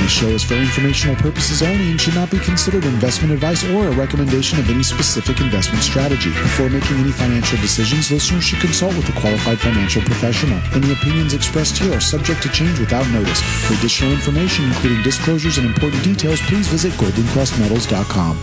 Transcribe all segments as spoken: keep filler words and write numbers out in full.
This show is for informational purposes only and should not be considered investment advice or a recommendation of any specific investment strategy. Before making any financial decisions, listeners should consult with a qualified financial professional. Any opinions expressed here are subject to change without notice. For additional information, including disclosures and important details, please visit golden crest metals dot com.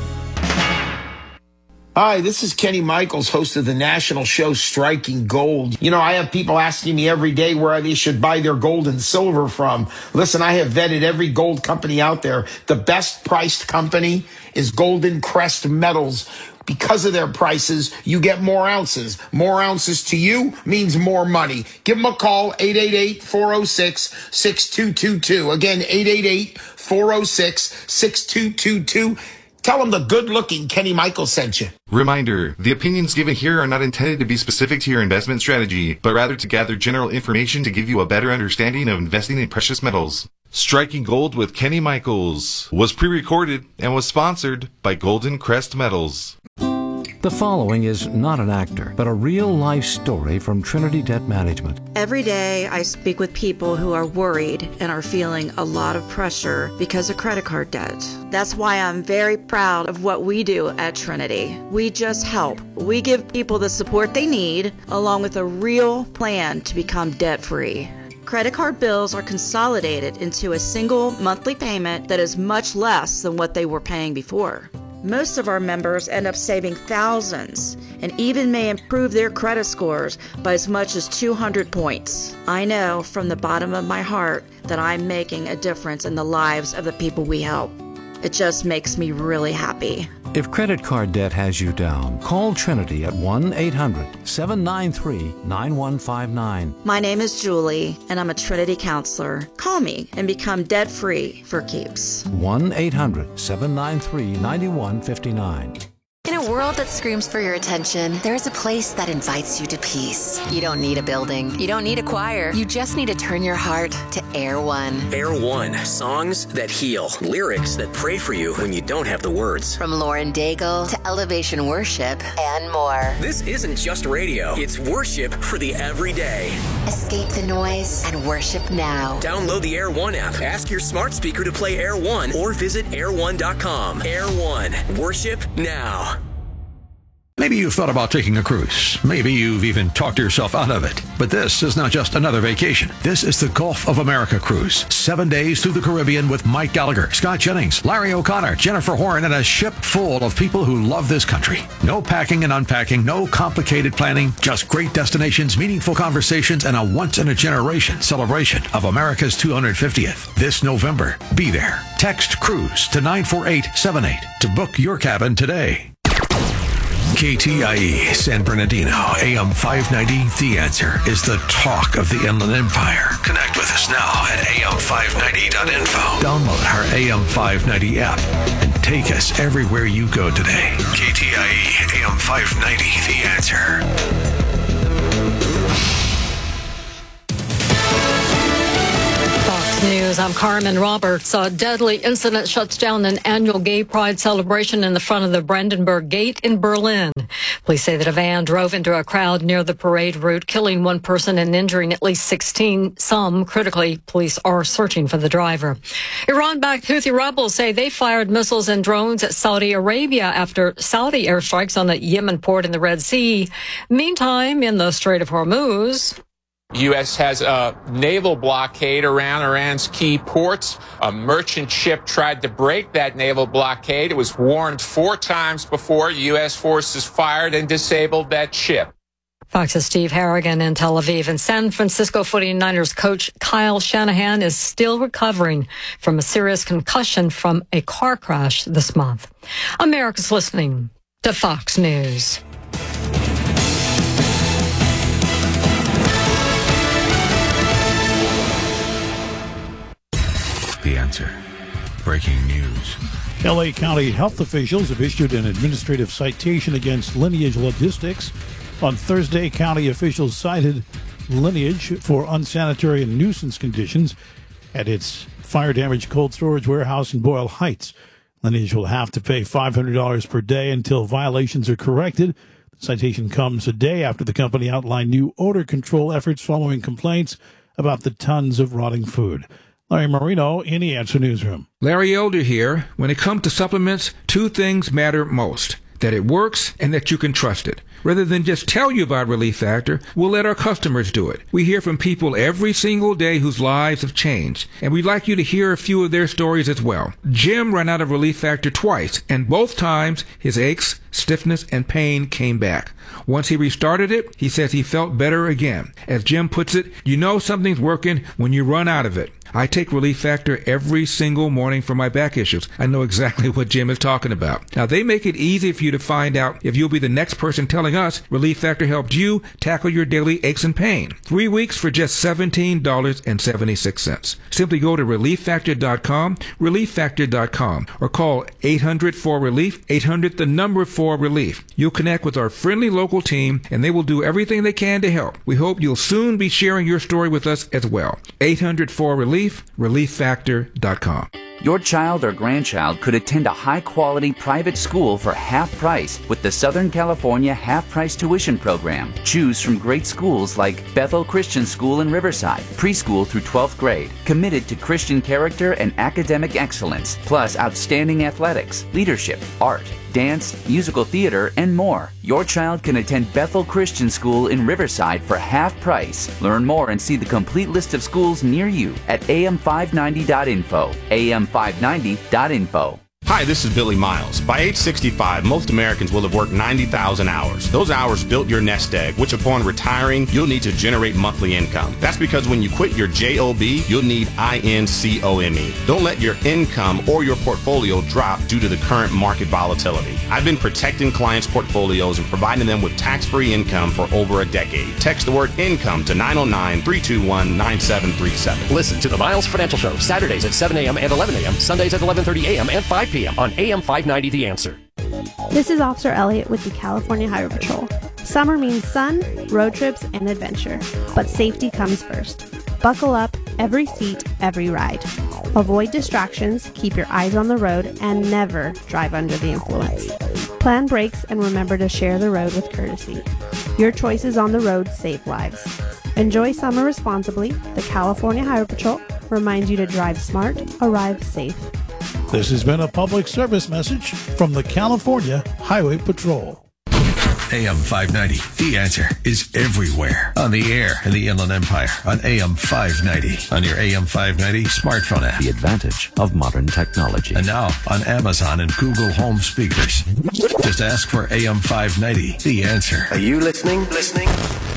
Hi, this is Kenny Michaels, host of the national show Striking Gold. You know, I have people asking me every day where they should buy their gold and silver from. Listen, I have vetted every gold company out there. The best priced company is Golden Crest Metals. Because of their prices, you get more ounces. More ounces to you means more money. Give them a call, eight eight eight, four oh six, six two two two. Again, eight eight eight, four oh six, six two two two. Tell them the good-looking Kenny Michaels sent you. Reminder, the opinions given here are not intended to be specific to your investment strategy, but rather to gather general information to give you a better understanding of investing in precious metals. Striking Gold with Kenny Michaels was pre-recorded and was sponsored by Golden Crest Metals. The following is not an actor, but a real-life story from Trinity Debt Management. Every day I speak with people who are worried and are feeling a lot of pressure because of credit card debt. That's why I'm very proud of what we do at Trinity. We just help. We give people the support they need, along with a real plan to become debt-free. Credit card bills are consolidated into a single monthly payment that is much less than what they were paying before. Most of our members end up saving thousands and even may improve their credit scores by as much as two hundred points. I know from the bottom of my heart that I'm making a difference in the lives of the people we help. It just makes me really happy. If credit card debt has you down, call Trinity at one eight hundred, seven nine three, nine one five nine. My name is Julie, and I'm a Trinity counselor. Call me and become debt-free for keeps. one eight hundred, seven nine three, nine one five nine. In a world that screams for your attention, there's a place that invites you to peace. You don't need a building. You don't need a choir. You just need to turn your heart to Air One. Air One, songs that heal, lyrics that pray for you when you don't have the words. From Lauren Daigle to Elevation Worship and more. This isn't just radio. It's worship for the everyday. Escape the noise and worship now. Download the Air One app. Ask your smart speaker to play Air One or visit air one dot com. Air One, worship now. Maybe you've thought about taking a cruise. Maybe you've even talked yourself out of it. But this is not just another vacation. This is the Gulf of America cruise. Seven days through the Caribbean with Mike Gallagher, Scott Jennings, Larry O'Connor, Jennifer Horn, and a ship full of people who love this country. No packing and unpacking, no complicated planning, just great destinations, meaningful conversations, and a once-in-a-generation celebration of America's two hundred fiftieth. This November, be there. Text CRUISE to nine four eight seven eight to book your cabin today. K T I E San Bernardino, A M five ninety, The Answer is the talk of the Inland Empire. Connect with us now at A M five ninety dot info. Download our A M five ninety app and take us everywhere you go today. K T I E, A M five ninety, The Answer. News. I'm Carmen Roberts. A deadly incident shuts down an annual gay pride celebration in the front of the Brandenburg Gate in Berlin. Police say that a van drove into a crowd near the parade route, killing one person and injuring at least sixteen. Some critically, police are searching for the driver. Iran-backed Houthi rebels say they fired missiles and drones at Saudi Arabia after Saudi airstrikes on a Yemen port in the Red Sea. Meantime, in the Strait of Hormuz, U S has a naval blockade around Iran's key ports. A merchant ship tried to break that naval blockade. It was warned four times before U S forces fired and disabled that ship. Fox's Steve Harrigan in Tel Aviv. And San Francisco forty-niners coach Kyle Shanahan is still recovering from a serious concussion from a car crash this month. America's listening to Fox News. The Answer. Breaking news. L A County health officials have issued an administrative citation against Lineage Logistics. On Thursday, county officials cited Lineage for unsanitary and nuisance conditions at its fire-damaged cold storage warehouse in Boyle Heights. Lineage will have to pay five hundred dollars per day until violations are corrected. The citation comes a day after the company outlined new odor control efforts following complaints about the tons of rotting food. Larry Marino in the Answer Newsroom. Larry Elder here. When it comes to supplements, two things matter most: that it works and that you can trust it. Rather than just tell you about Relief Factor, we'll let our customers do it. We hear from people every single day whose lives have changed, and we'd like you to hear a few of their stories as well. Jim ran out of Relief Factor twice, and both times his aches, stiffness, and pain came back. Once he restarted it, he says he felt better again. As Jim puts it, you know something's working when you run out of it. I take Relief Factor every single morning for my back issues. I know exactly what Jim is talking about. Now, they make it easy for you to find out if you'll be the next person telling us Relief Factor helped you tackle your daily aches and pain. Three weeks for just seventeen dollars and seventy-six cents. Simply go to relief factor dot com, relief factor dot com, or call eight hundred four relief, eight hundred the number four relief. You'll connect with our friendly local team, and they will do everything they can to help. We hope you'll soon be sharing your story with us as well. eight hundred four relief, relief factor dot com. Your child or grandchild could attend a high-quality private school for half price with the Southern California half-price tuition program. Choose from great schools like Bethel Christian School in Riverside, preschool through twelfth grade, committed to Christian character and academic excellence, plus outstanding athletics, leadership, art, dance, musical theater, and more. Your child can attend Bethel Christian School in Riverside for half price. Learn more and see the complete list of schools near you at A M five ninety dot info. A M five ninety dot info. Hi, this is Billy Miles. By age sixty-five, most Americans will have worked ninety thousand hours. Those hours built your nest egg, which upon retiring, you'll need to generate monthly income. That's because when you quit your job, you'll need income. Don't let your income or your portfolio drop due to the current market volatility. I've been protecting clients' portfolios and providing them with tax-free income for over a decade. Text the word income to nine oh nine, three two one, nine seven three seven. Listen to the Miles Financial Show, Saturdays at seven a.m. and eleven a.m., Sundays at eleven thirty a.m. and five p.m. on A M five ninety The Answer. This is Officer Elliott with the California Highway Patrol. Summer means sun, road trips, and adventure, but safety comes first. Buckle up, every seat, every ride. Avoid distractions, keep your eyes on the road, and never drive under the influence. Plan brakes and remember to share the road with courtesy. Your choices on the road save lives. Enjoy summer responsibly. The California Highway Patrol reminds you to drive smart, arrive safe. This has been a public service message from the California Highway Patrol. A M five ninety, The Answer, is everywhere. On the air in the Inland Empire on A M five ninety. On your A M five ninety smartphone app. The advantage of modern technology. And now on Amazon and Google Home speakers. Just ask for A M five ninety, The Answer. Are you listening? Listening?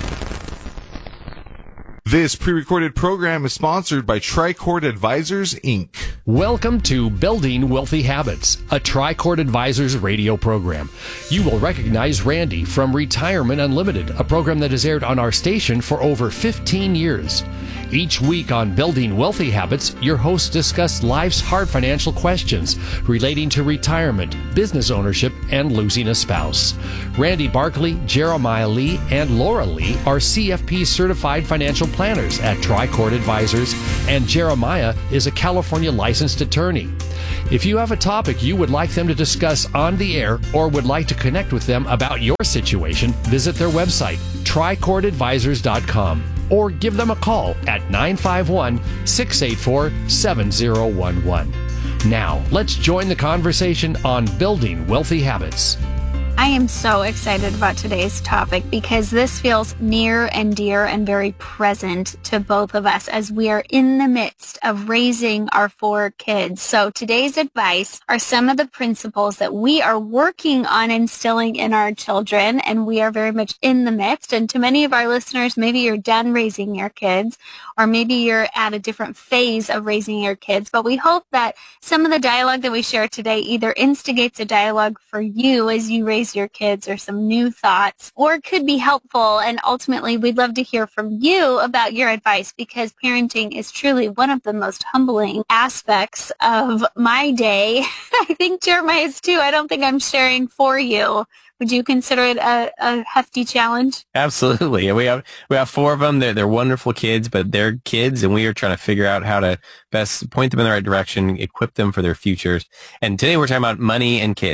This pre-recorded program is sponsored by Tricord Advisors, Incorporated. Welcome to Building Wealthy Habits, a Tricord Advisors radio program. You will recognize Randy from Retirement Unlimited, a program that has aired on our station for over fifteen years. Each week on Building Wealthy Habits, your hosts discuss life's hard financial questions relating to retirement, business ownership, and losing a spouse. Randy Barkley, Jeremiah Lee, and Laura Lee are C F P certified financial planners at Tricord Advisors, and Jeremiah is a California licensed attorney. If you have a topic you would like them to discuss on the air or would like to connect with them about your situation, visit their website, tricord advisors dot com, or give them a call at nine five one, six eight four, seven zero one one. Now, let's join the conversation on Building Wealthy Habits. I am so excited about today's topic because this feels near and dear and very present to both of us as we are in the midst of raising our four kids. So today's advice are some of the principles that we are working on instilling in our children, and we are very much in the midst. And to many of our listeners, maybe you're done raising your kids, or maybe you're at a different phase of raising your kids. But we hope that some of the dialogue that we share today either instigates a dialogue for you as you raise your kids, or some new thoughts, or could be helpful. And ultimately, we'd love to hear from you about your advice, because parenting is truly one of the most humbling aspects of my day. I think Jeremiah is too. I don't think I'm sharing for you. Would you consider it a, a hefty challenge? Absolutely. We have we have four of them. They're they're wonderful kids, but they're kids, and we are trying to figure out how to best point them in the right direction, equip them for their futures. And today we're talking about money and kids.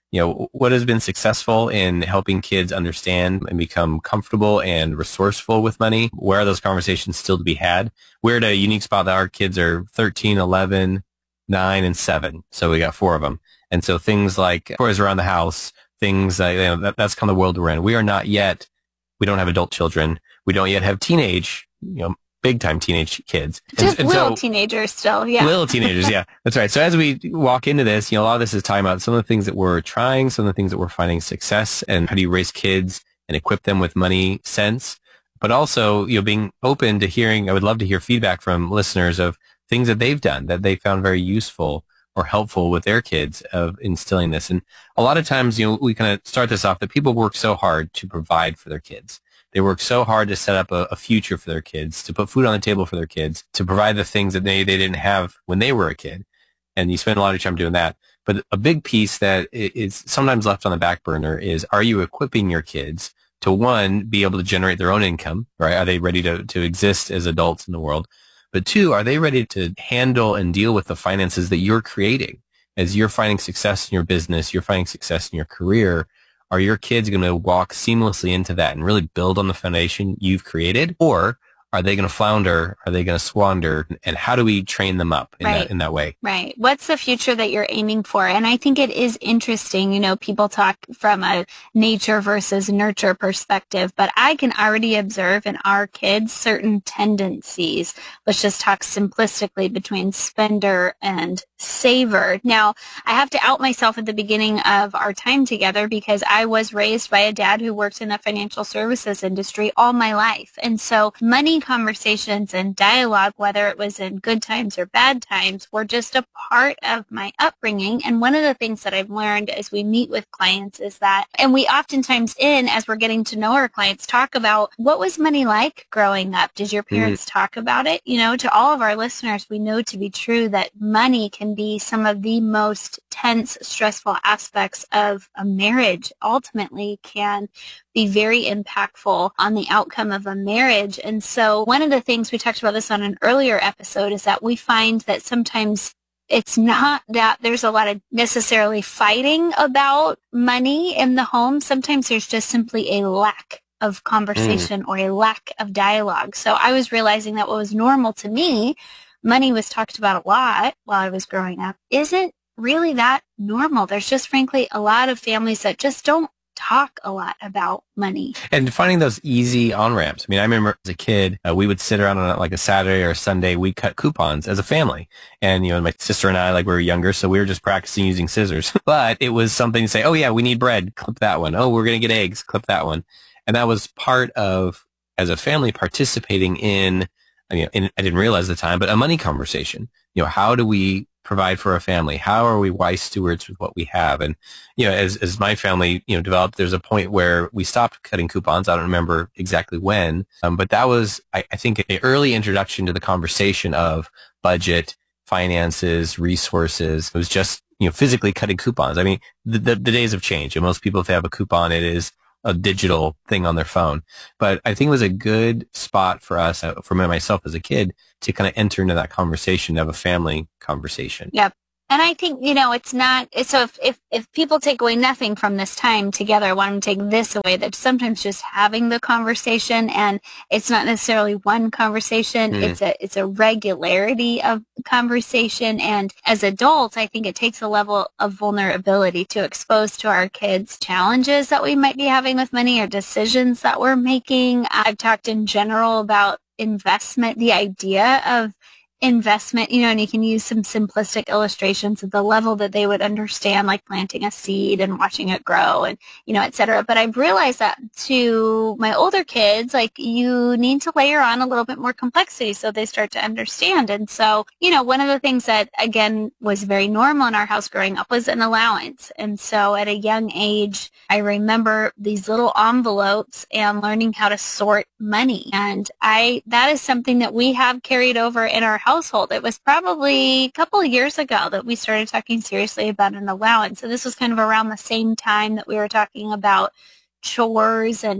You know, what has been successful in helping kids understand and become comfortable and resourceful with money? Where are those conversations still to be had? We're at a unique spot that our kids are thirteen, eleven, nine, and seven. So we got four of them. And so things like toys around the house, things like, you know, that, that's kind of the world we're in. We are not yet, we don't have adult children. We don't yet have teenage, you know, big time teenage kids. Just and, and little so, teenagers still, yeah. Little teenagers, yeah. That's right. So as we walk into this, you know, a lot of this is talking about some of the things that we're trying, some of the things that we're finding success, and how do you raise kids and equip them with money sense. But also, you know, being open to hearing, I would love to hear feedback from listeners of things that they've done that they found very useful or helpful with their kids of instilling this. And a lot of times, you know, we kind of start this off that people work so hard to provide for their kids. They work so hard to set up a, a future for their kids, to put food on the table for their kids, to provide the things that they, they didn't have when they were a kid. And you spend a lot of time doing that. But a big piece that is sometimes left on the back burner is, are you equipping your kids to, one, be able to generate their own income, right? Are they ready to, to exist as adults in the world? But two, are they ready to handle and deal with the finances that you're creating? As you're finding success in your business, you're finding success in your career, are your kids going to walk seamlessly into that and really build on the foundation you've created? Or are they going to flounder? Are they going to squander? And how do we train them up in, Right. that, in that way? Right. What's the future that you're aiming for? And I think it is interesting, you know, people talk from a nature versus nurture perspective, but I can already observe in our kids certain tendencies. Let's just talk simplistically between spender and saver. Now, I have to out myself at the beginning of our time together because I was raised by a dad who worked in the financial services industry all my life. And so money conversations and dialogue, whether it was in good times or bad times, were just a part of my upbringing. And one of the things that I've learned as we meet with clients is that, and we oftentimes in, as we're getting to know our clients, talk about what was money like growing up? Did your parents mm. talk about it? You know, to all of our listeners, we know to be true that money can be some of the most tense, stressful aspects of a marriage, ultimately can be very impactful on the outcome of a marriage. And so one of the things, we talked about this on an earlier episode, is that we find that sometimes it's not that there's a lot of necessarily fighting about money in the home. Sometimes there's just simply a lack of conversation mm. or a lack of dialogue. So I was realizing that what was normal to me, money was talked about a lot while I was growing up, isn't really that normal. There's just frankly a lot of families that just don't talk a lot about money. And finding those easy on-ramps. I mean, I remember as a kid, uh, we would sit around on like a Saturday or a Sunday, we cut coupons as a family. And, you know, my sister and I, like we were younger, so we were just practicing using scissors. But it was something to say, oh yeah, we need bread, clip that one. Oh, we're going to get eggs, clip that one. And that was part of, as a family, participating in, I mean, in, I didn't realize at the time, but a money conversation. You know, how do we provide for a family? How are we wise stewards with what we have? And, you know, as, as my family, you know, developed, there's a point where we stopped cutting coupons. I don't remember exactly when, um, but that was, I, I think, an early introduction to the conversation of budget, finances, resources. It was just, you know, physically cutting coupons. I mean, the, the, the days have changed. And most people, if they have a coupon, it is a digital thing on their phone. But I think it was a good spot for us, uh, for me, myself as a kid, to kind of enter into that conversation, to have a family conversation. Yep. And I think, you know, it's not, so if, if, if people take away nothing from this time together, I want them to take this away, that sometimes just having the conversation, and it's not necessarily one conversation, mm. it's a, it's a regularity of conversation. And as adults, I think it takes a level of vulnerability to expose to our kids challenges that we might be having with money or decisions that we're making. I've talked in general about investment, the idea of investment, you know, and you can use some simplistic illustrations at the level that they would understand, like planting a seed and watching it grow and, you know, et cetera. But I've realized that to my older kids, like, you need to layer on a little bit more complexity so they start to understand. And so, you know, one of the things that, again, was very normal in our house growing up was an allowance. And so at a young age, I remember these little envelopes and learning how to sort money. And I, that is something that we have carried over in our household. It was probably a couple of years ago that we started talking seriously about an allowance. So this was kind of around the same time that we were talking about chores and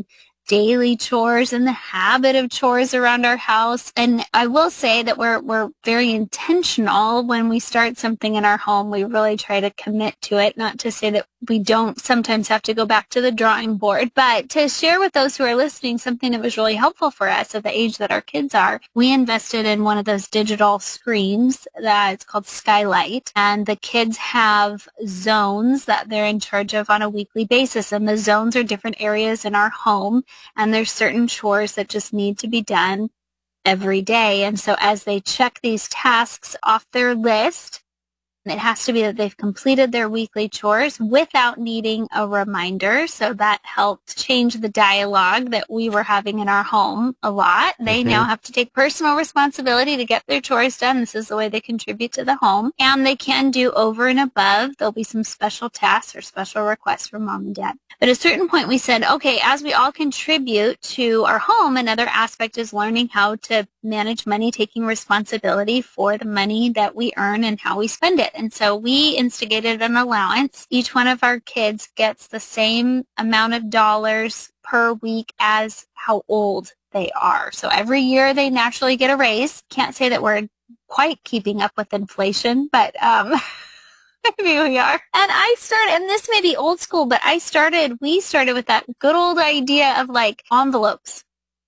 daily chores and the habit of chores around our house. And I will say that we're we're very intentional when we start something in our home. We really try to commit to it, not to say that we don't sometimes have to go back to the drawing board, but to share with those who are listening something that was really helpful for us at the age that our kids are. We invested in one of those digital screens that's called Skylight, and the kids have zones that they're in charge of on a weekly basis, and the zones are different areas in our home. And there's certain chores that just need to be done every day. And so as they check these tasks off their list, it has to be that they've completed their weekly chores without needing a reminder. So that helped change the dialogue that we were having in our home a lot. They mm-hmm. now have to take personal responsibility to get their chores done. This is the way they contribute to the home. And they can do over and above. There'll be some special tasks or special requests from mom and dad. But at a certain point, we said, okay, as we all contribute to our home, another aspect is learning how to manage money, taking responsibility for the money that we earn and how we spend it. And so we instigated an allowance. Each one of our kids gets the same amount of dollars per week as how old they are. So every year they naturally get a raise. Can't say that we're quite keeping up with inflation, but um maybe we are. And I started, and this may be old school, but I started, we started with that good old idea of like envelopes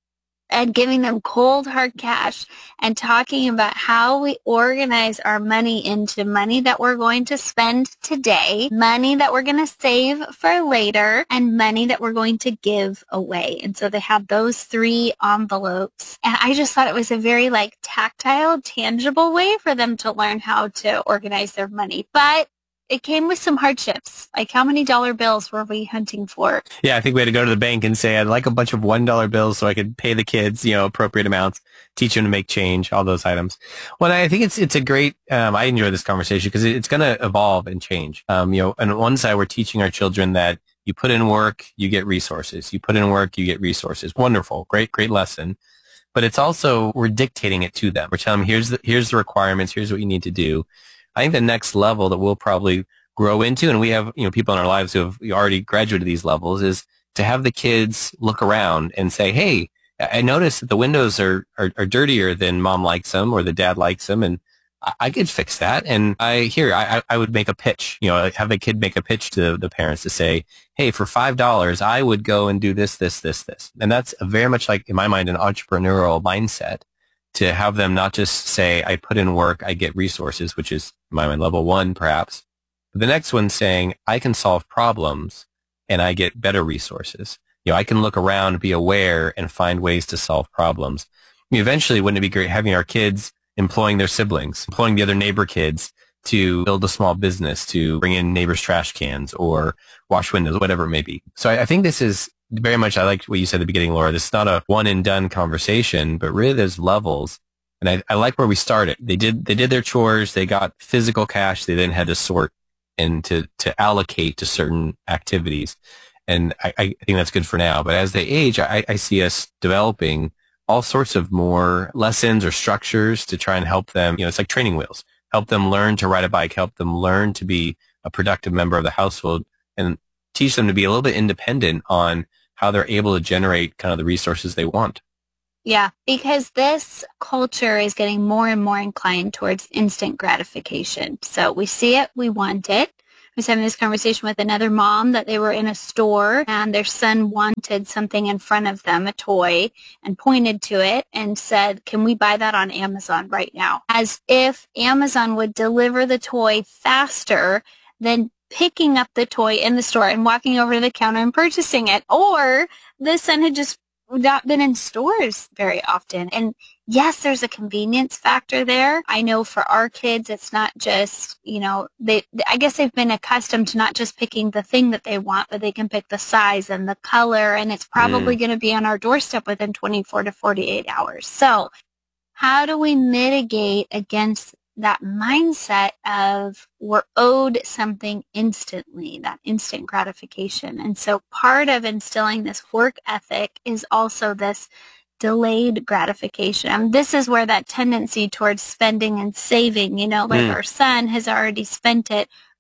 and giving them cold hard cash and talking about how we organize our money into money that we're going to spend today, money that we're going to save for later, and money that we're going to give away. And so they have those three envelopes. And I just thought it was a very like tactile, tangible way for them to learn how to organize their money. But it came with some hardships. Like, how many dollar bills were we hunting for? Yeah, I think we had to go to the bank and say, I'd like a bunch of one dollar bills so I could pay the kids, you know, appropriate amounts, teach them to make change, all those items. Well, I think it's it's a great, um, I enjoy this conversation because it's going to evolve and change. Um, you know, on one side, we're teaching our children that you put in work, you get resources. You put in work, you get resources. Wonderful. Great, great lesson. But it's also, we're dictating it to them. We're telling them, here's the, here's the requirements, here's what you need to do. I think the next level that we'll probably grow into, and we have, you know, people in our lives who have already graduated these levels, is to have the kids look around and say, hey, I noticed that the windows are, are, are dirtier than mom likes them or the dad likes them, and I, I could fix that. And I here, I, I would make a pitch, you know, have the kid make a pitch to the parents to say, hey, for five dollars, I would go and do this, this, this, this. And that's very much like, in my mind, an entrepreneurial mindset, to have them not just say, I put in work, I get resources, which is, in my mind, level one, perhaps. But the next one's saying, I can solve problems and I get better resources. You know, I can look around, be aware, and find ways to solve problems. I mean, eventually, wouldn't it be great having our kids employing their siblings, employing the other neighbor kids to build a small business, to bring in neighbors' trash cans or wash windows, whatever it may be. So I, I think this is very much, I like what you said at the beginning, Laura. This is not a one and done conversation, but really there's levels. And I, I like where we started. They did, they did their chores. They got physical cash. They then had to sort and to, to allocate to certain activities. And I, I think that's good for now. But as they age, I, I see us developing all sorts of more lessons or structures to try and help them. You know, it's like training wheels. Help them learn to ride a bike, help them learn to be a productive member of the household, and teach them to be a little bit independent on how they're able to generate kind of the resources they want. Yeah, because this culture is getting more and more inclined towards instant gratification. So we see it, we want it. I was having this conversation with another mom that they were in a store and their son wanted something in front of them, a toy, and pointed to it and said, can we buy that on Amazon right now? As if Amazon would deliver the toy faster than picking up the toy in the store and walking over to the counter and purchasing it. Or the son had just not been in stores very often. And yes, there's a convenience factor there. I know for our kids, it's not just, you know, they, I guess they've been accustomed to not just picking the thing that they want, but they can pick the size and the color, and it's probably mm. going to be on our doorstep within twenty-four to forty-eight hours. So how do we mitigate against that mindset of we're owed something instantly, that instant gratification? And so part of instilling this work ethic is also this delayed gratification. I mean, this is where that tendency towards spending and saving, you know, like mm. our son has already spent it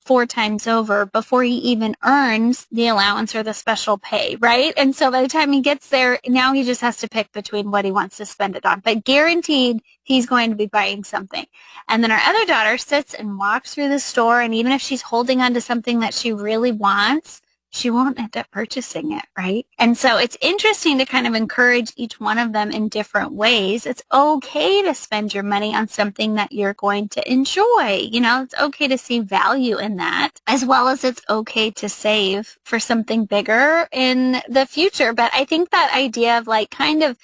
four times over before he even earns the allowance or the special pay, right? And so by the time he gets there, now he just has to pick between what he wants to spend it on. But guaranteed, he's going to be buying something. And then our other daughter sits and walks through the store, and even if she's holding on to something that she really wants, she won't end up purchasing it, right? And so it's interesting to kind of encourage each one of them in different ways. It's okay to spend your money on something that you're going to enjoy. You know, it's okay to see value in that, as well as it's okay to save for something bigger in the future. But I think that idea of like kind of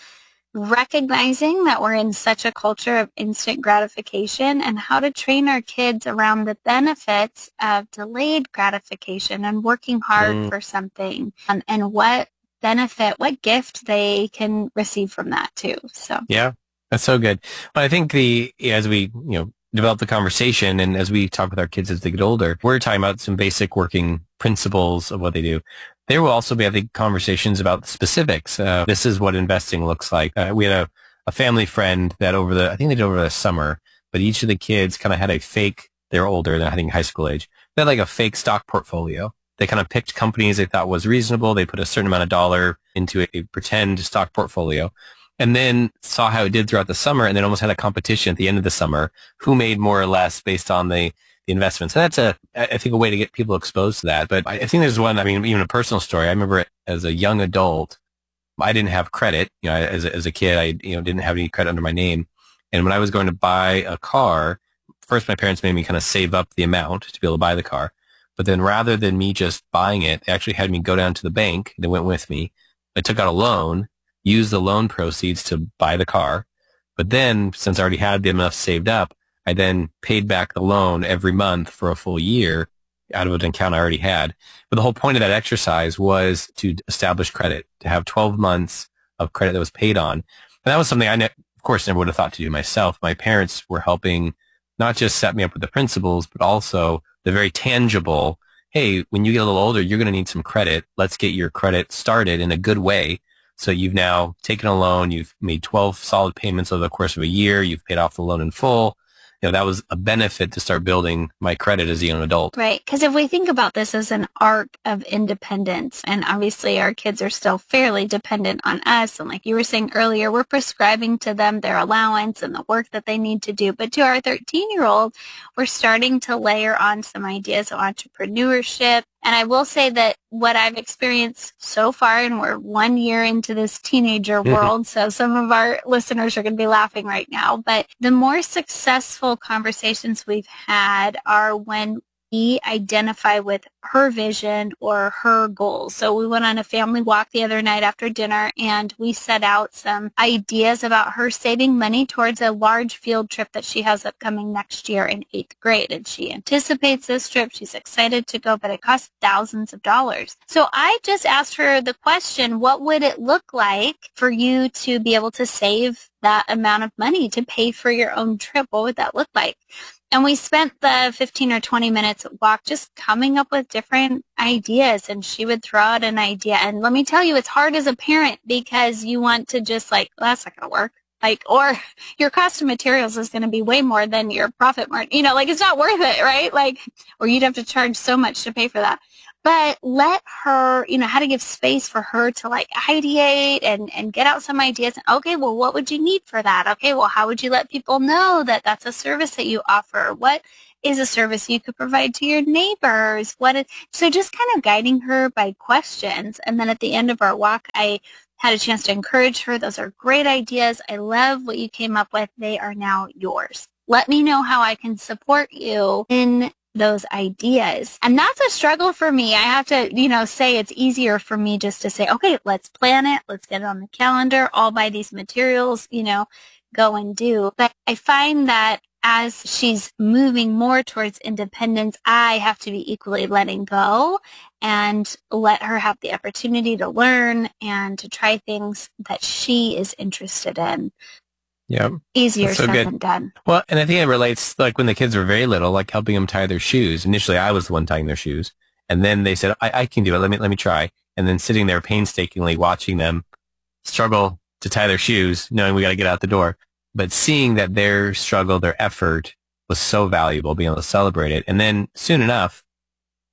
recognizing that we're in such a culture of instant gratification and how to train our kids around the benefits of delayed gratification and working hard mm. for something and, and what benefit, what gift they can receive from that too. So yeah, that's so good. Well, I think the, as we, you know, develop the conversation and as we talk with our kids as they get older, we're talking about some basic working principles of what they do. There will also be, I think, conversations about the specifics. Uh, this is what investing looks like. Uh, we had a, a family friend that over the, I think they did over the summer, but each of the kids kind of had a fake, they're older, they're I think high school age. They had like a fake stock portfolio. They kind of picked companies they thought was reasonable. They put a certain amount of dollar into a, a pretend stock portfolio and then saw how it did throughout the summer and then almost had a competition at the end of the summer who made more or less based on the the investments. And that's a, I think, a way to get people exposed to that. But I think there's one, I mean, even a personal story. I remember as a young adult, I didn't have credit. You know, as a, as a kid, I, you know, didn't have any credit under my name. And when I was going to buy a car, first my parents made me kind of save up the amount to be able to buy the car. But then rather than me just buying it, they actually had me go down to the bank. They went with me. I took out a loan, used the loan proceeds to buy the car. But then, since I already had enough saved up, I then paid back the loan every month for a full year out of an account I already had. But the whole point of that exercise was to establish credit, to have twelve months of credit that was paid on. And that was something I, ne- of course, never would have thought to do myself. My parents were helping not just set me up with the principles, but also the very tangible, hey, when you get a little older, you're going to need some credit. Let's get your credit started in a good way. So you've now taken a loan. You've made twelve solid payments over the course of a year. You've paid off the loan in full. You know, that was a benefit to start building my credit as a young adult. Right. Because if we think about this as an arc of independence, and obviously our kids are still fairly dependent on us. And like you were saying earlier, we're prescribing to them their allowance and the work that they need to do. But to our thirteen-year-old, we're starting to layer on some ideas of entrepreneurship. And I will say that what I've experienced so far, and we're one year into this teenager world, so some of our listeners are going to be laughing right now, but the more successful conversations we've had are when we identify with her vision or her goals. So we went on a family walk the other night after dinner, and we set out some ideas about her saving money towards a large field trip that she has upcoming next year in eighth grade. And she anticipates this trip. She's excited to go, but it costs thousands of dollars. So I just asked her the question, what would it look like for you to be able to save that amount of money to pay for your own trip? What would that look like? And we spent the fifteen or twenty minutes walk just coming up with different ideas, and she would throw out an idea. And let me tell you, it's hard as a parent because you want to just like, well, that's not going to work. Like, or your cost of materials is going to be way more than your profit margin. You know, like it's not worth it, right? Like, or you'd have to charge so much to pay for that. But let her, you know, how to give space for her to like ideate and, and get out some ideas. And, okay, well, what would you need for that? Okay, well, how would you let people know that that's a service that you offer? What is a service you could provide to your neighbors? What is, so just kind of guiding her by questions. And then at the end of our walk, I had a chance to encourage her. Those are great ideas. I love what you came up with. They are now yours. Let me know how I can support you in those ideas. And that's a struggle for me. I have to, you know, say it's easier for me just to say, okay, let's plan it. Let's get it on the calendar. I'll buy these materials, you know, go and do. But I find that as she's moving more towards independence, I have to be equally letting go and let her have the opportunity to learn and to try things that she is interested in. Yeah. Easier so said good. than done. Well, and I think it relates, like when the kids were very little, like helping them tie their shoes. Initially, I was the one tying their shoes. And then they said, I, I can do it. Let me, let me try. And then sitting there painstakingly watching them struggle to tie their shoes, knowing we got to get out the door. But seeing that their struggle, their effort was so valuable, being able to celebrate it. And then soon enough,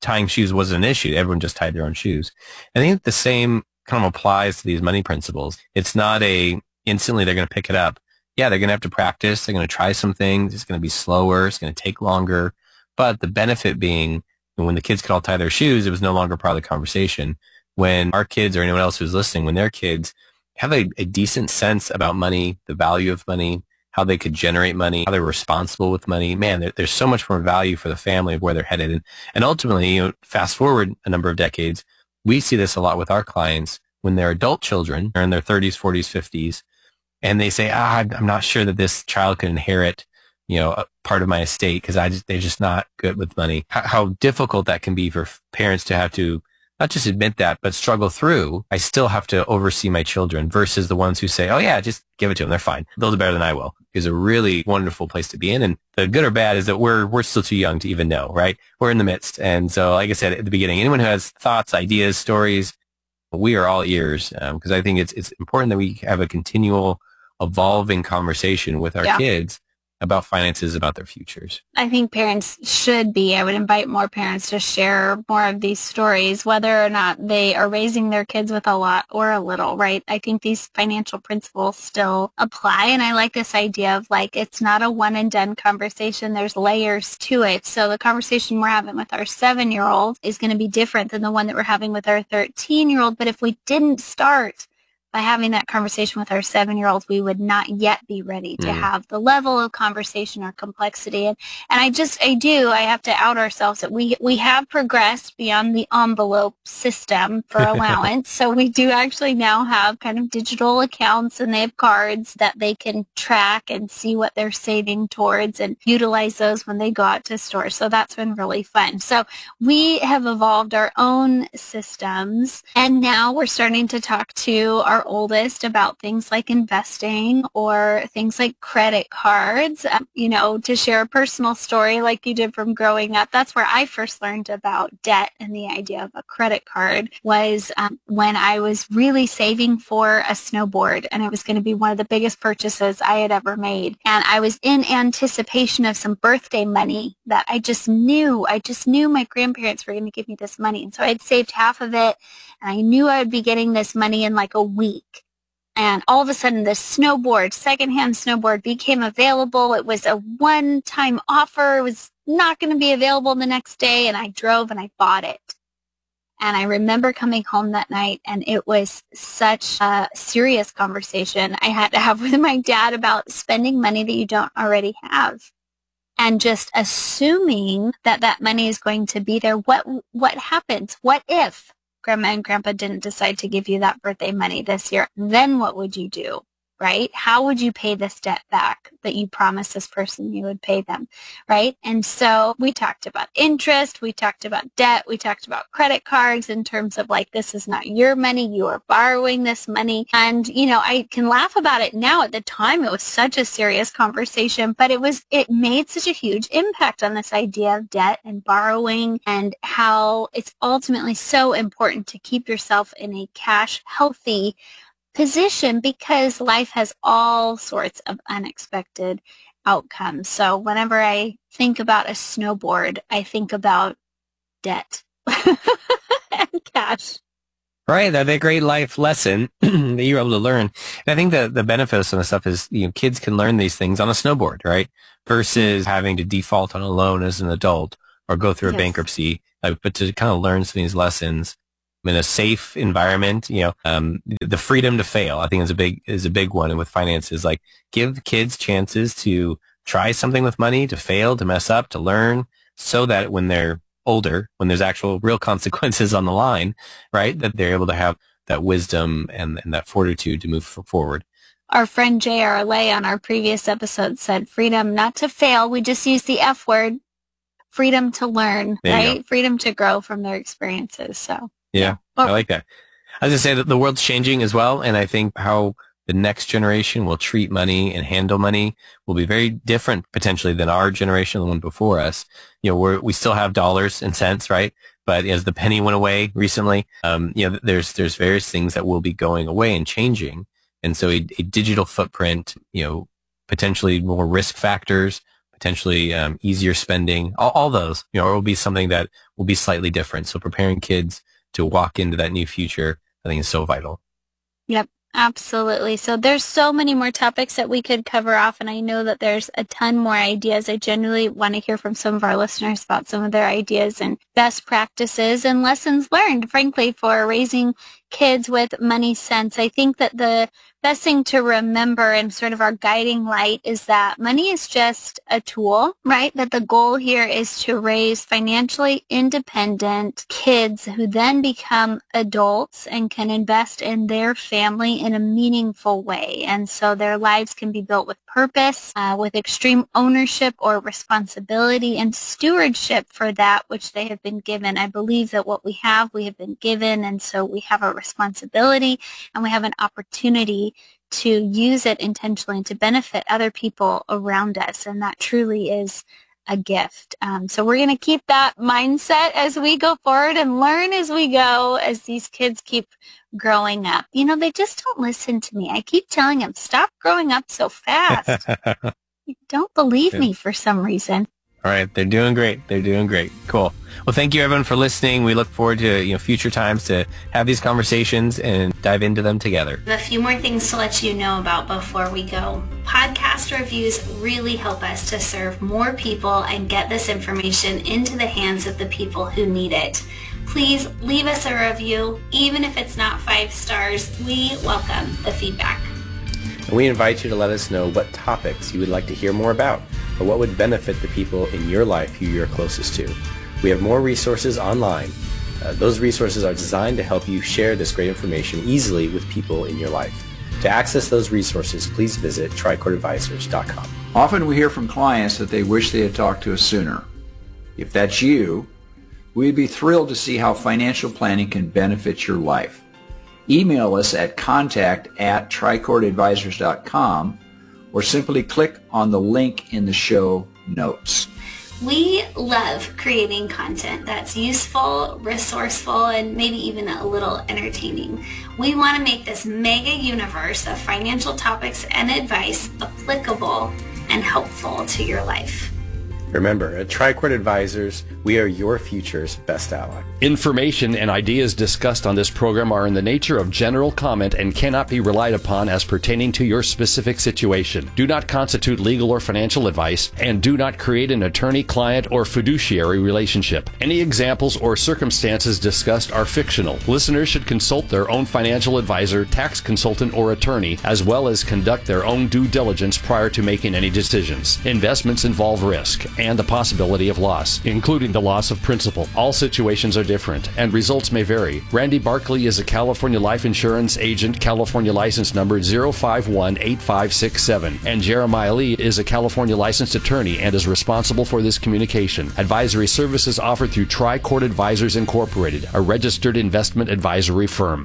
tying shoes wasn't an issue. Everyone just tied their own shoes. I think the same kind of applies to these money principles. It's not a instantly they're going to pick it up. Yeah, they're going to have to practice. They're going to try some things. It's going to be slower. It's going to take longer. But the benefit being, when the kids could all tie their shoes, it was no longer part of the conversation. When our kids or anyone else who's listening, when their kids have a, a decent sense about money, the value of money, how they could generate money, how they're responsible with money, man, there, there's so much more value for the family of where they're headed. And, and ultimately, you know, fast forward a number of decades, we see this a lot with our clients when they're adult children, they're in their thirties, forties, fifties, and they say, ah, I'm not sure that this child can inherit, you know, a part of my estate because I just, they're just not good with money. How, how difficult that can be for parents to have to not just admit that, but struggle through. I still have to oversee my children versus the ones who say, oh yeah, just give it to them. They're fine. They'll do better than I will. Is a really wonderful place to be in. And the good or bad is that we're, we're still too young to even know, right? We're in the midst. And so, like I said at the beginning, anyone who has thoughts, ideas, stories, we are all ears. Because um, I think it's, it's important that we have a continual evolving conversation with our yeah. kids about finances, about their futures. I think parents should be. I would invite more parents to share more of these stories, whether or not they are raising their kids with a lot or a little, right? I think these financial principles still apply. And I like this idea of like, it's not a one and done conversation. There's layers to it. So the conversation we're having with our seven-year-old is going to be different than the one that we're having with our thirteen-year-old. But if we didn't start by having that conversation with our seven-year-olds, we would not yet be ready to mm. have the level of conversation or complexity. And, and I just, I do, I have to out ourselves that we, we have progressed beyond the envelope system for allowance. So we do actually now have kind of digital accounts, and they have cards that they can track and see what they're saving towards and utilize those when they go out to stores. So that's been really fun. So we have evolved our own systems, and now we're starting to talk to our oldest about things like investing or things like credit cards. Um, you know, to share a personal story like you did from growing up, that's where I first learned about debt and the idea of a credit card was um, when I was really saving for a snowboard, and it was going to be one of the biggest purchases I had ever made. And I was in anticipation of some birthday money that I just knew, I just knew my grandparents were going to give me this money. And so I had saved half of it, and I knew I would be getting this money in like a week. And all of a sudden, this snowboard, secondhand snowboard, became available. It was a one-time offer. It was not going to be available the next day, and I drove and I bought it. And I remember coming home that night, and it was such a serious conversation I had to have with my dad about spending money that you don't already have. And just assuming that that money is going to be there. What what happens? What if Grandma and Grandpa didn't decide to give you that birthday money this year? Then what would you do, right? How would you pay this debt back that you promised this person you would pay them, right? And so we talked about interest, we talked about debt, we talked about credit cards in terms of like, this is not your money, you are borrowing this money. And, you know, I can laugh about it now. At the time, it was such a serious conversation, but it was, it made such a huge impact on this idea of debt and borrowing and how it's ultimately so important to keep yourself in a cash healthy position because life has all sorts of unexpected outcomes. So whenever I think about a snowboard, I think about debt and cash. Right. That's a great life lesson that you're able to learn. And I think that the benefit of some of the stuff is, you know, kids can learn these things on a snowboard, right? Versus having to default on a loan as an adult or go through a yes. bankruptcy. Uh, but to kind of learn some of these lessons in a safe environment, you know, um, the freedom to fail, I think is a big, is a big one. And with finances, like give kids chances to try something with money, to fail, to mess up, to learn so that when they're older, when there's actual real consequences on the line, right, that they're able to have that wisdom and, and that fortitude to move forward. Our friend J R Lay on our previous episode said freedom not to fail. We just use the F word, freedom to learn, right? Freedom to grow from their experiences. So. Yeah, I like that. I was going to say that the world's changing as well, and I think how the next generation will treat money and handle money will be very different potentially than our generation, the one before us. You know, we're, we still have dollars and cents, right? But as the penny went away recently, um, you know, there's there's various things that will be going away and changing, and so a, a digital footprint, you know, potentially more risk factors, potentially um, easier spending, all, all those, you know, or it will be something that will be slightly different. So preparing kids to walk into that new future, I think is so vital. Yep. Absolutely. So there's so many more topics that we could cover off, and I know that there's a ton more ideas. I genuinely want to hear from some of our listeners about some of their ideas and best practices and lessons learned, frankly, for raising kids with money sense. I think that the best thing to remember and sort of our guiding light is that money is just a tool, right? That the goal here is to raise financially independent kids who then become adults and can invest in their family in a meaningful way. And so their lives can be built with purpose, uh, with extreme ownership or responsibility and stewardship for that which they have been given. I believe that what we have, we have been given, and so we have a responsibility and we have an opportunity to use it intentionally and to benefit other people around us. And that truly is a gift. Um, so we're going to keep that mindset as we go forward and learn as we go, as these kids keep growing up. You know, they just don't listen to me. I keep telling them, stop growing up so fast. You don't believe me for some reason. All right. They're doing great. They're doing great. Cool. Well, thank you everyone for listening. We look forward to, you know, future times to have these conversations and dive into them together. A few more things to let you know about before we go. Podcast reviews really help us to serve more people and get this information into the hands of the people who need it. Please leave us a review. Even if it's not five stars, we welcome the feedback. And we invite you to let us know what topics you would like to hear more about, or what would benefit the people in your life who you're closest to. We have more resources online. Uh, those resources are designed to help you share this great information easily with people in your life. To access those resources, please visit tricord advisors dot com. Often we hear from clients that they wish they had talked to us sooner. If that's you, we'd be thrilled to see how financial planning can benefit your life. Email us at contact at tricord advisors dot com or simply click on the link in the show notes. We love creating content that's useful, resourceful, and maybe even a little entertaining. We want to make this mega universe of financial topics and advice applicable and helpful to your life. Remember, at Tricord Advisors, we are your future's best ally. Information and ideas discussed on this program are in the nature of general comment and cannot be relied upon as pertaining to your specific situation. Do not constitute legal or financial advice, and do not create an attorney-client or fiduciary relationship. Any examples or circumstances discussed are fictional. Listeners should consult their own financial advisor, tax consultant, or attorney, as well as conduct their own due diligence prior to making any decisions. Investments involve risk and the possibility of loss, including the loss of principal. All situations are different, and results may vary. Randy Barkley is a California life insurance agent, California license number zero five one eight five six seven, and Jeremiah Lee is a California licensed attorney and is responsible for this communication. Advisory services offered through Tricord Advisors Incorporated, a registered investment advisory firm.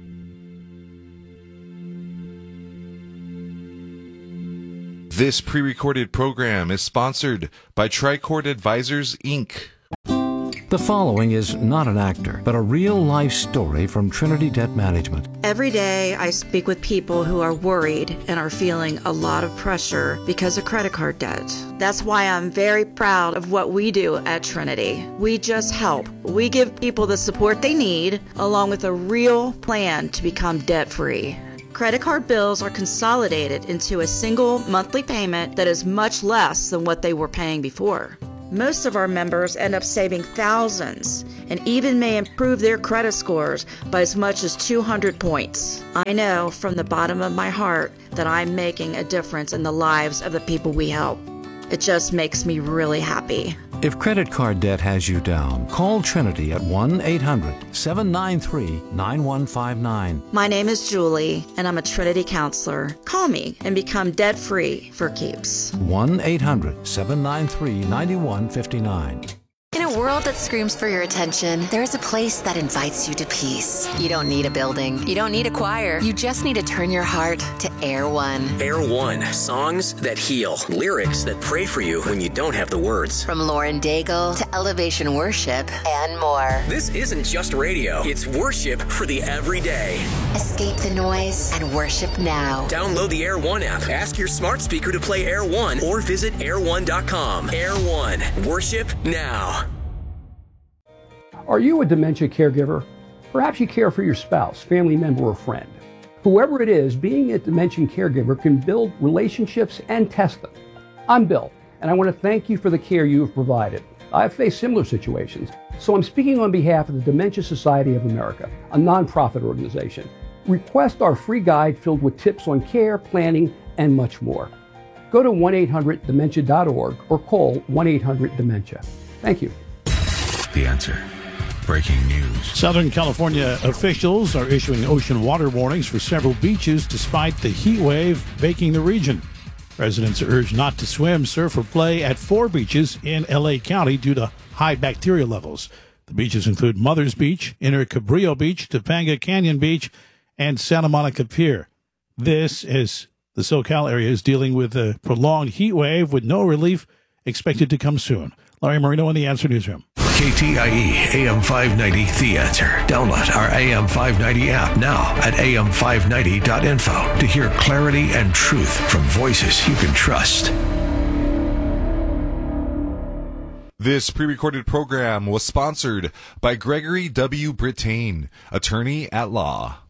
This pre-recorded program is sponsored by Tricord Advisors, Incorporated. The following is not an actor, but a real-life story from Trinity Debt Management. Every day I speak with people who are worried and are feeling a lot of pressure because of credit card debt. That's why I'm very proud of what we do at Trinity. We just help. We give people the support they need, along with a real plan to become debt-free. Credit card bills are consolidated into a single monthly payment that is much less than what they were paying before. Most of our members end up saving thousands and even may improve their credit scores by as much as two hundred points. I know from the bottom of my heart that I'm making a difference in the lives of the people we help. It just makes me really happy. If credit card debt has you down, call Trinity at one eight hundred seven nine three nine one five nine. My name is Julie, and I'm a Trinity counselor. Call me and become debt-free for keeps. one eight hundred seven nine three nine one five nine. In a a world that screams for your attention, there is a place that invites you to peace. You don't need a building. You don't need a choir. You just need to turn your heart to Air One. Air One. Songs that heal. Lyrics that pray for you when you don't have the words. From Lauren Daigle to Elevation Worship and more. This isn't just radio. It's worship for the everyday. Escape the noise and worship now. Download the Air One app. Ask your smart speaker to play Air One or visit air one dot com. Air One. Worship now. Are you a dementia caregiver? Perhaps you care for your spouse, family member, or friend. Whoever it is, being a dementia caregiver can build relationships and test them. I'm Bill, and I want to thank you for the care you have provided. I've faced similar situations, so I'm speaking on behalf of the Dementia Society of America, a nonprofit organization. Request our free guide filled with tips on care, planning, and much more. Go to one eight hundred dementia dot org or call one eight hundred dementia. Thank you. The Answer. Breaking news. Southern California officials are issuing ocean water warnings for several beaches despite the heat wave baking the region. Residents are urged not to swim, surf, or play at four beaches in L A County due to high bacteria levels. The beaches include Mother's Beach, Inner Cabrillo Beach, Topanga Canyon Beach, and Santa Monica Pier. This, as the SoCal area is dealing with a prolonged heat wave with no relief expected to come soon. Larry Marino in the Answer Newsroom. K T I E A M five ninety, The Answer. Download our A M five ninety app now at a m five ninety dot info to hear clarity and truth from voices you can trust. This pre-recorded program was sponsored by Gregory W. Brittain, attorney at law.